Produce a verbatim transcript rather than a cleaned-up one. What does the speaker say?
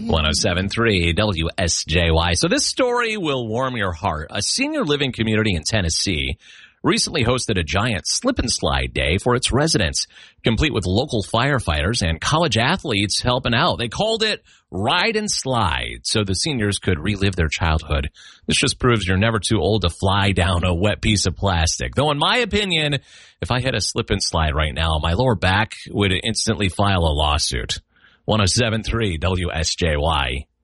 one oh seven point three W S J Y. So this story will warm your heart. A senior living community in Tennessee recently hosted a giant slip and slide day for its residents, complete with local firefighters and college athletes helping out. They called it Ride and Slide so the seniors could relive their childhood. This just proves you're never too old to fly down a wet piece of plastic. Though in my opinion, if I had a slip and slide right now, my lower back would instantly file a lawsuit. one oh seven point three W S J Y.